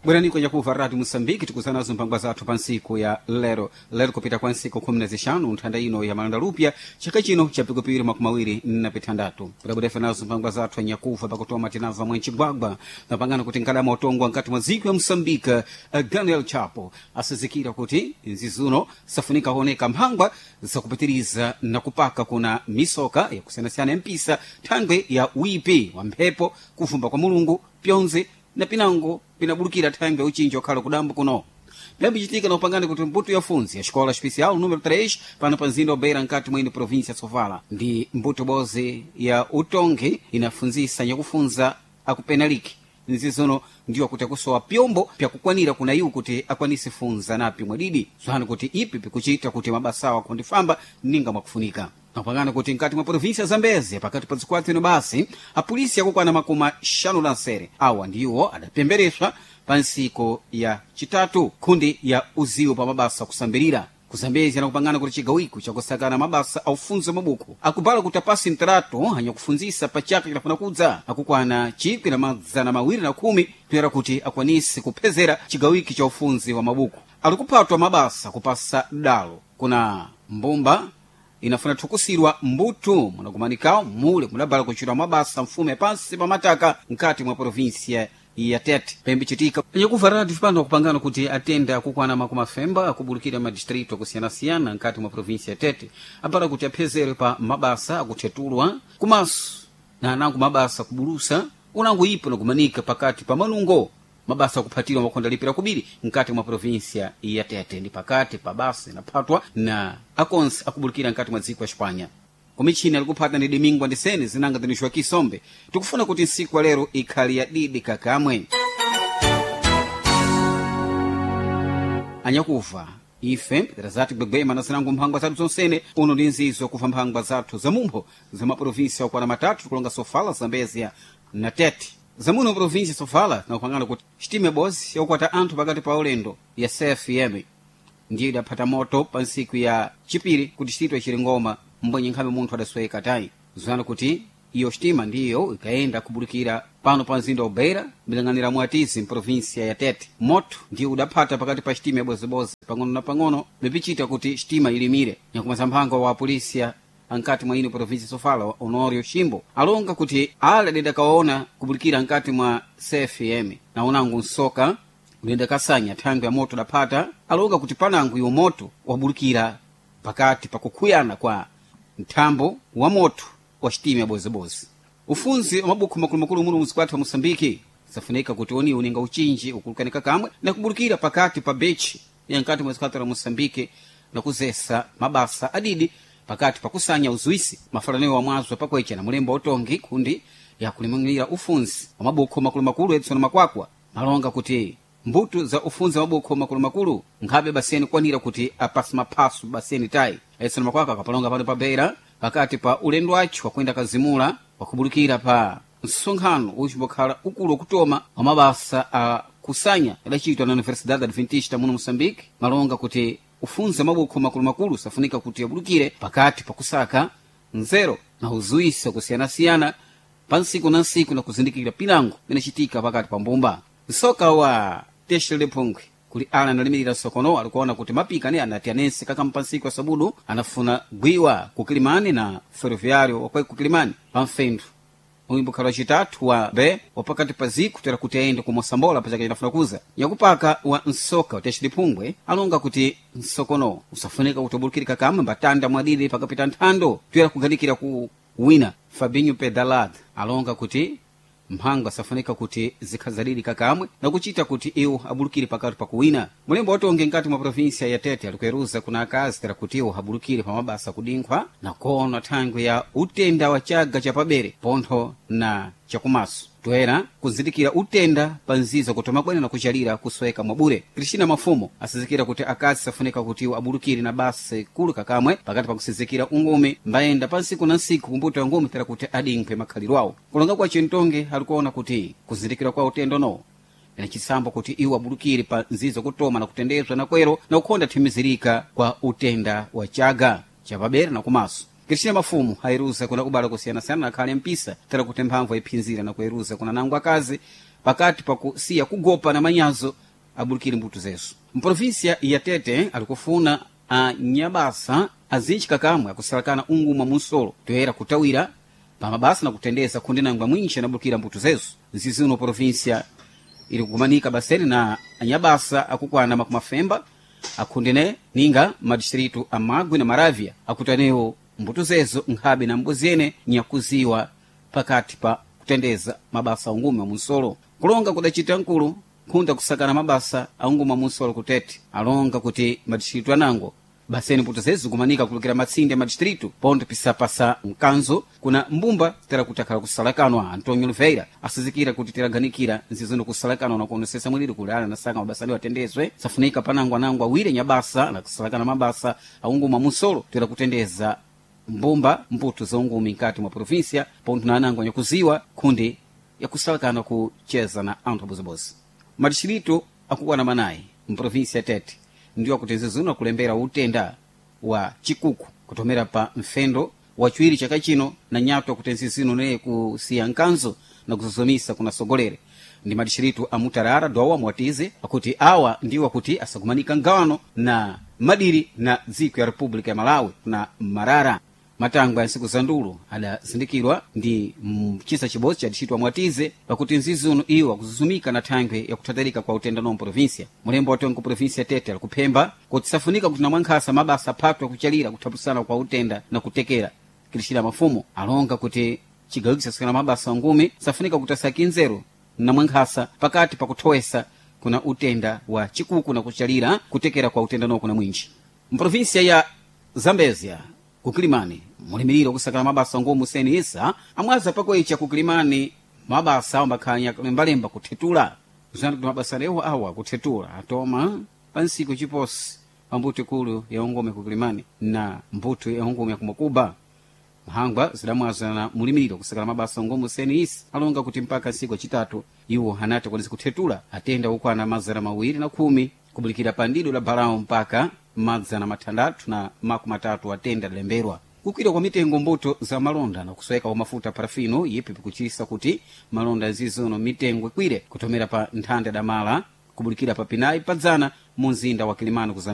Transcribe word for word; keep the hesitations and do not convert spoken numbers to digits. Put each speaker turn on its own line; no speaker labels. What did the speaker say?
Bwerani kwenye kuva Radio Msambiki tukuzana nazo mpangwa zathu pa nsiku ya lero. Lero kupita kwa nsiku kumi na zishanu nthanda ino ya malanda lupya chaka chino cha pikupiri makumawiri na pitandatu. Kutabudefe nazo mpangwa zathu nyakufa pakutoa matinaza mwenchi gwagba na pangana kuti nkalama otongwa nkati mwa ziku ya Msambika. Uh, Daniel Chapo asizikira kuti nzizuno safunika honeka mpangwa za kupitiriza na kupaka kuna misoka ya kusiana-siana mpisa thangwe ya wipi wa mpepo kufumba kwa mulungu pyonze na pinango pinabulukira thangwe ya uchinji wakhala kudambu kuno. Pembe chitika na upangane kuti mbuto ya funzi ya Escola Especial número três pano pa nzinda obeira nkati mwene província ya Sofala ndi mbuto boze ya utongi inafunzisa nyakufunza akupenaliki nzizono ndiyo kuti akusowa pyombo pya kukwanira kuna iwo kuti akwanise funza napi mwadidi zohana kuti ipi pikuchita kuti mabasawa kundifamba ninga mwakufunika. Napangana kuti nkati mwa província Zambezi pakati pa zikwati ino basi apolisi yakukwana makuma shanu na nsere awa ndiwo adapembereswa pa nsiko ya chitatu kundi ya uziwo pa mabasa kusambirira kuzambezi anakupangana kuti chigawiko chakusakana mabasa aufunzo mabuku akubala kuti apasi mtarato hanya kufunzisa pa chaka chitafuna kudza akukwana chikwi na mazana mawiri na kumi tuyera kuti akwanisi kupezera chigawiki cha ufunzi wa mabuku alikupatwa mabasa kupasa dalo kuna mbumba inafuna tukusirwa mbutu munakumanikao mule munabala kuchira mabasa mfume pansi pa mataka nkati mwa provinsia ya Tete. Pembe chitika nyakuva Radio pano kupangana kuti atenda kukwana makuma femba akubulukira madistrito kusiyana-siyana nkati mwa provinsia ya Tete apala kuti apezere pa mabasa akutetulwa kumaso na anangu mabasa kubulusa unangu ipo na kumanika pakati pa malungo mabasa kuphatirwa makonda lipira kubiri nkati mwa provinsia ya Tete ndi pakati pa basi napatwa na akonsi akubulukira nkati mwa dziko ya Espanya. Kumichini alikupata ni Domingo Andiseni zinanga dhinishwa kisombe. Tukufuna kuti nsiku wa lero ikhali ya didi kakamwe. Anyakufa ife terazati gbegwema na zinangu mphangwa zatu zonsene uno ndi nzizo kufa mphangwa zatu za mumbo za maprovinsia wakwana matatu kulonga Sofala, Zambezia na Tete. Zamuno provinsia Sofala na kupangana kuti stime bosi ya ukwata anthu pakati pa ulendo ya C F M ndiyo idapata moto pa nsiku ya chipiri kuti distrito ya Chiringoma mbwenye nkhabe munthu adasweka tayi zwana kuti iyo stima ndiyo ikaenda kubulukira pano pa nzinda obeira bilang'anira mwatizi mprovinsia ya Tete. Moto ndiyo udapata pakati pa stima ya bozeboze pang'ono na pang'ono bipichita kuti stima ilimire nyakumasa mphangwa wa polisia ankati mwa ino provinsia Sofala Honorio Shimbo alonga kuti ala deda kaona kubulukira ankati mwa C F M na unangu nsoka ulenda kasanya thangwe ya moto dapata alonga kuti panangu iyo moto wabulukira pakati pakukuyana kwa mtambo wa moto wa stima ya bozebozi. Ufunzi wa mabuku makulu makulu muno mzikwati wa Mosambiki safunika kuti oni uninga uchinji ukulukanika kamwe na kubulukira pakati pa bechi ya nkati mwa zikwati wa Mosambiki na kuzesa mabasa adidi pakati pa kusanya uzuisi mafaraneo wa mwazo pakwecha na mulembo otongi kundi ya kulimangira ufunzi wa mabuku makulu makulu Edson Makwakwa malonga kuti mbutu za ufunzi wa mabuku makulu makulu nkhabe baseni kwanira kuti apasi mapasu baseni tai. Edson Makwakwa akapalonga pano pa beira pakati pa ulendo wacho wakwenda kazimula wakubulukira pa msonkhano uchimbokhala ukulu kutoma wa mabasa a kusanya adachitwa na Universidade Adventista muno Mosambiki malonga kuti ufunzi wa mabuku makulu makulu safunika kuti yabulukire pakati pa kusaka nzero na uzuisa kusiyana-siyana pa nsiku na nsiku na kuzindikira pinango binachitika pakati pa mbumba. Msoka wa Teshile Pungwe kuli ala nalimirira sokono alikuona kuti mapika ni anatianense kakampa nsiku wa sabudu anafuna gwiwa kukilimani na ferroviario wakwe kukilimani pamfendu uimbukhala chitatu wa be wapakati pa ziku tera kuti aende kumosambola pachaka inafuna kuza yakupaka wa nsoka wa Teshile Pungwe alonga kuti nsokono usafunika kutobulukiri kakamwe mbatanda mwadidi pakapita nthando tuyera kuganikira ku wina. Fabinho Pedalad alonga kuti mphangwa safunika kuti zikhazadidi kakamwe na kuchita kuti iwo abulukire pakati pa kuwina. Mulembo otonge nkati mwa provinsia ya Tete alikueruza kuna akazi tera kuti iwo abulukire pa mabasa kudinkhwa na kuona thangwe ya utenda wa chaga cha pabere pontho na chakumaso toera kuzindikira utenda pa nzizo kutoma bwene na kuchalira kusweka mwabure. Krishina Mafumo asizikira kuti akazi safunika kuti iwo abulukire na basa kulu kakamwe pakati pa kusizikira ungumi mbaenda pa nsiku na nsiku kumbuto ya ngumi tera kuti adinkwe makhaliro awo. Kulonga kwa Chintonge alikuona kuti kuzindikira kwa utendo no na chisambo kuti iwo abulukire pa nzizo kutoma na kutendezwa na kwero na ukonda timizirika kwa utenda wa chaga cha pabere na kumaso. Krishina Mafumo hairuza kuna kubala kusiyana sana na khali mpisa tera kuti mphamvu iphinzira na kueruza kuna nangu akazi pakati pakusiya kugopa na manyazo abulikire mbuto zezo. Mprovinsia ya Tete alikufuna a nyabasa azinchika kamwe akusalakana unguma munsolo toera kutawira pa mabasa na kutendeza kundinangwa mwinshi na abulikira mbuto zezo. Nzizino provinsia ili kukumanika baseri na anyabasa akukwana makumafemba akundine ninga madistritu amagwe na maravya akutaneo mbuto zezo nkhabe na mbozene nyakuziwa pakati pa kutendeza mabasa unguma munsolo. Kulonga kudachita nkulu kunda kusakana mabasa aunguma munsolo kutete alonga kuti madistritu anango baseni mbuto zezo kumanika kulukira matsindi ya madistritu pondo pisapasa mkanzo kuna mbumba tera kutakala kusalakanwa. Antonio Oliveira asizikira kuti teraganikira nzizino kusalakanwa na kuonesesa mwiliri kulala na sanga mabasa leo atendezwe safunika panangwa nangwa wire nyabasa na kusalakana mabasa aunguma munsolo tera kutendeza mbumba mbuto za ungumi nkati mwa provinsia pondo na anangwa nyakuziwa kundi ya kusalakana kucheza na anthu bozibozi. Madistritu akukwana manayi mprovinsia Tete ndiyo kutenzezuna kulembera utenda wa chikuku kutomera pa mfendo wa chwiri chaka chino na nyato kutenzezino neye kusiya nkanzo na kuzuzumisa kuna sogolere. Ndi madistritu amutarara dowa mwatize akuti awa ndiwa kuti asakumanika ngawano na madiri na dziko ya Republika ya Malawi na Marara. Matangwa ya nsiku za ndulu adazindikirwa ndi mchisa chibozi cha distritu wa mwatize pakuti nzizuno iwa kuzuzumika na thangwe ya kutatarika kwa utenda no provinsia. Mulembo wa tongo provinsia Tete alikupemba kuti safunika kuti na mwankhasa mabasa patwa kuchalira kutapusana kwa utenda na kutekera kilishira mafumo. Alonga kuti chigawikisa sikana mabasa ngumi safunika kutasaki nzero na mwankhasa pakati pakutowesa kuna utenda wa chikuku na kuchalira kutekera kwa utenda no kuna mwinji. Mprovinsia ya Zambezia kukilimani mulimiriro kusakana mabasa ngomu seni isa amwaza pako icha kukilimani mabasa ambakanya lembalemba kutetula kuzana kuti mabasa leo awa kutetula atoma pansiko chiposi pambuto kulu ya ongome kukilimani na mbuto ya ongome ya kumakuba mahangwa zidamwaza na mulimiriro kusakana mabasa ngomu seni isa alonga kuti mpaka nsiko chitatu iwo hanate kwanizi kutetula atenda ukwana mazana mawiri na kumi kubulikira pandido la barao mpaka mazana matandatu na maku matatu atenda lemberwa. Kukwira kwa mitengo mbuto za malonda na kusweka kwa mafuta parafino yepi kuchisa kuti malonda zizono mitengo kwire kutomera pa nthanda damala kubulikira pa Pinai padzana munzinda wa Kilimani kuzambia.